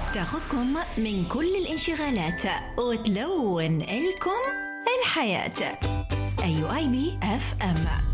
تاخذكم من كل الانشغالات وتلون لكم الحياة. AUIB FM.